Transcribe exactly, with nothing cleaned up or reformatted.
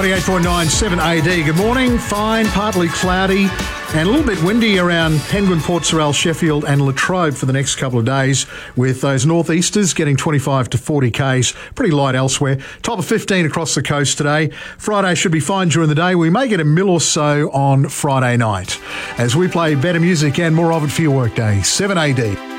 ninety-eight point nine, seven A D. Good morning. Fine, partly cloudy and a little bit windy around Penguin, Port Sorell, Sheffield and Latrobe for the next couple of days, with those northeasters getting twenty-five to forty k's. Pretty light elsewhere. Top of fifteen across the coast today. Friday should be fine during the day. We may get a mil or so on Friday night as we play better music and more of it for your workday. seven A D.